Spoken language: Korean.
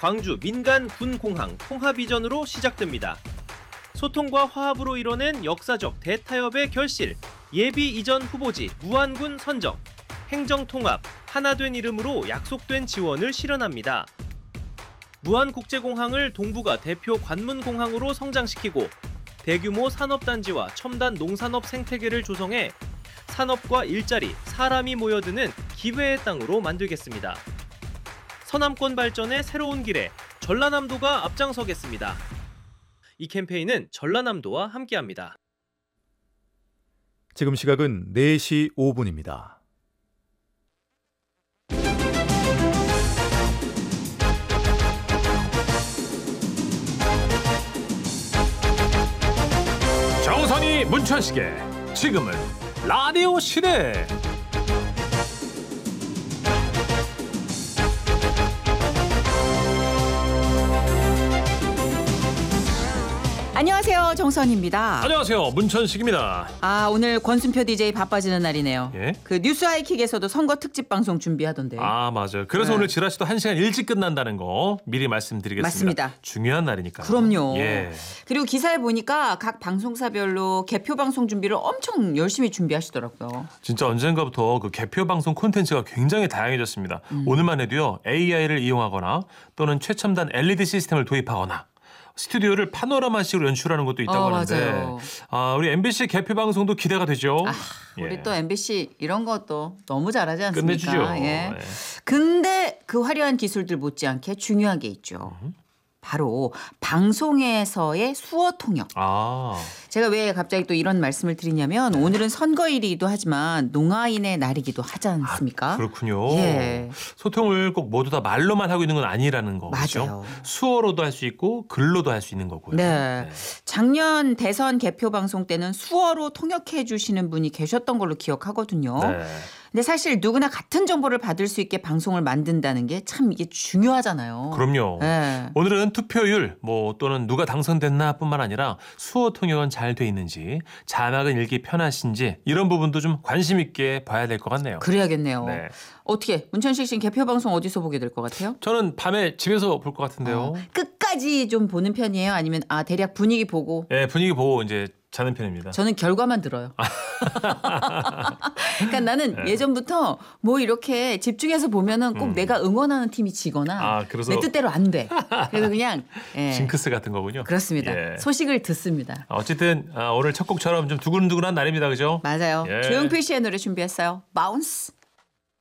광주 민간 군공항 통합이전으로 시작됩니다. 소통과 화합으로 이뤄낸 역사적 대타협의 결실, 예비 이전 후보지 무안군 선정, 행정통합, 하나된 이름으로 약속된 지원을 실현합니다. 무안국제공항을 동부가 대표 관문공항으로 성장시키고 대규모 산업단지와 첨단 농산업 생태계를 조성해 산업과 일자리, 사람이 모여드는 기회의 땅으로 만들겠습니다. 서남권 발전의 새로운 길에 전라남도가 앞장서겠습니다. 이 캠페인은 전라남도와 함께합니다. 지금 시각은 4시 5분입니다. 정선이 문천식의 지금은 라디오 시대. 안녕하세요, 정선입니다. 안녕하세요, 문천식입니다. 오늘 권순표 DJ 바빠지는 날이네요. 예? 그 뉴스 하이킥에서도 선거 특집 방송 준비하던데. 맞아요. 그래서 네. 오늘 지라시도 1시간 일찍 끝난다는 거 미리 말씀드리겠습니다. 맞습니다. 중요한 날이니까. 그럼요. 예. 그리고 기사에 보니까 각 방송사별로 개표 방송 준비를 엄청 열심히 준비하시더라고요. 진짜 언젠가부터 그 개표 방송 콘텐츠가 굉장히 다양해졌습니다. 오늘만 해도요, AI를 이용하거나 또는 최첨단 LED 시스템을 도입하거나 스튜디오를 파노라마식으로 연출하는 것도 있다고 하는데, 맞아요. 우리 MBC 개표 방송도 기대가 되죠. 우리 예. 또 MBC 이런 것도 너무 잘하지 않습니까? 끝내주죠. 예. 예. 근데 그 화려한 기술들 못지않게 중요한 게 있죠. 바로 방송에서의 수어 통역. 제가 왜 갑자기 또 이런 말씀을 드리냐면 오늘은 선거일이기도 하지만 농아인의 날이기도 하지 않습니까? 그렇군요. 예. 소통을 꼭 모두 다 말로만 하고 있는 건 아니라는 거죠. 맞아요. 수어로도 할 수 있고 글로도 할 수 있는 거고요. 네. 작년 대선 개표 방송 때는 수어로 통역해 주시는 분이 계셨던 걸로 기억하거든요. 네. 근데 사실 누구나 같은 정보를 받을 수 있게 방송을 만든다는 게 참 이게 중요하잖아요. 그럼요. 네. 오늘은 투표율 또는 누가 당선됐나 뿐만 아니라 수어 통역은 잘 돼 있는지, 자막은 읽기 편하신지 이런 부분도 좀 관심 있게 봐야 될 것 같네요. 그래야겠네요. 네. 어떻게 문천식 씨는 개표 방송 어디서 보게 될 것 같아요? 저는 밤에 집에서 볼 것 같은데요. 끝까지 좀 보는 편이에요? 아니면 대략 분위기 보고? 네, 분위기 보고 이제 자는 편입니다. 저는 결과만 들어요. 그러니까 나는 예전부터 뭐 이렇게 집중해서 보면은 꼭 내가 응원하는 팀이 지거나 그래서 내 뜻대로 안 돼. 그래서 그냥 징크스 같은 거군요. 그렇습니다. 예. 소식을 듣습니다. 어쨌든 오늘 첫 곡처럼 좀 두근두근한 날입니다. 그죠? 맞아요. 예. 조용필 씨의 노래 준비했어요. 바운스.